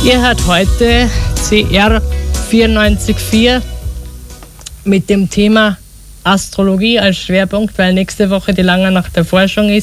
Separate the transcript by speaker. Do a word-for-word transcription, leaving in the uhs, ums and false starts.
Speaker 1: Ihr hört heute C R vierundneunzig Komma vier mit dem Thema Astrologie als Schwerpunkt, weil nächste Woche die Lange Nacht der Forschung ist.